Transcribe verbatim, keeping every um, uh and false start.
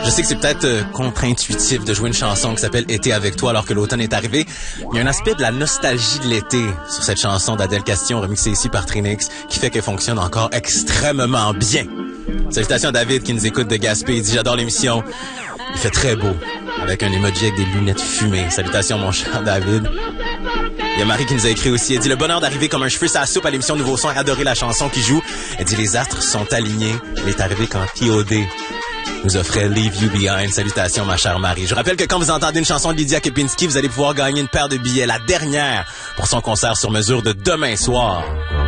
Je sais que c'est peut-être euh, contre-intuitif de jouer une chanson qui s'appelle « Été avec toi » alors que l'automne est arrivé. Il y a un aspect de la nostalgie de l'été sur cette chanson d'Adèle Castillon remixée ici par Trinix qui fait qu'elle fonctionne encore extrêmement bien. Salutations à David qui nous écoute de Gaspé. Il dit « J'adore l'émission. Il fait très beau. » Avec un emoji avec des lunettes fumées. Salutations mon cher David. Il y a Marie qui nous a écrit aussi. Elle dit « Le bonheur d'arriver comme un cheveu sur la soupe à l'émission Nouveau Son et adorer la chanson qui joue. » Elle dit « Les astres sont alignés. Elle est arrivée quand P O D nous offrait Leave You Behind. » Salutations, ma chère Marie. Je rappelle que quand vous entendez une chanson de Lydia Kepinski, vous allez pouvoir gagner une paire de billets, la dernière, pour son concert sur mesure de demain soir.